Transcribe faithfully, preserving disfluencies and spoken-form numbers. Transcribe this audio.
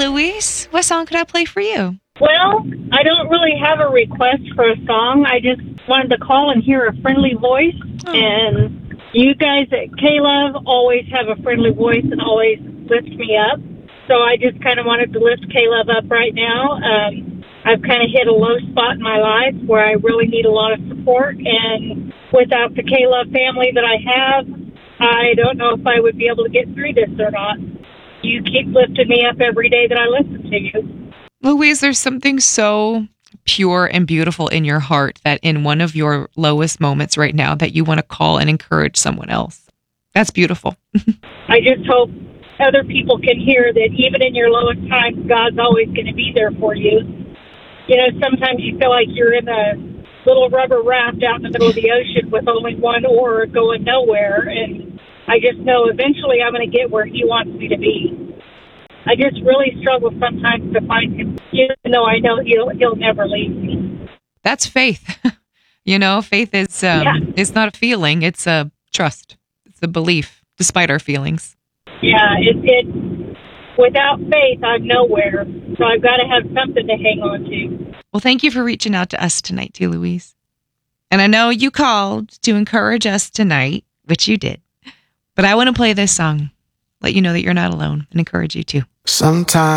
Louise. What song could I play for you? Well, I don't really have a request for a song. I just wanted to call and hear a friendly voice. Oh. And you guys at K-Love always have a friendly voice and always lift me up. So I just kind of wanted to lift K-Love up right now. Um, I've kind of hit a low spot in my life where I really need a lot of support. And without the K-Love family that I have, I don't know if I would be able to get through this or not. You keep lifting me up every day that I listen to you. Louise, there's something so pure and beautiful in your heart that in one of your lowest moments right now that you want to call and encourage someone else. That's beautiful. I just hope other people can hear that even in your lowest times, God's always going to be there for you. You know, sometimes you feel like you're in a little rubber raft out in the middle of the ocean with only one oar going nowhere. And I just know eventually I'm going to get where he wants me to be. I just really struggle sometimes to find him, even though I know he'll he'll never leave me. That's faith. You know, faith is um, yeah. It's not a feeling; it's a trust. It's a belief, despite our feelings. Yeah, it, it. Without faith, I'm nowhere. So I've got to have something to hang on to. Well, thank you for reaching out to us tonight, too, Louise. And I know you called to encourage us tonight, which you did. But I want to play this song, let you know that you're not alone, and encourage you too. Sometimes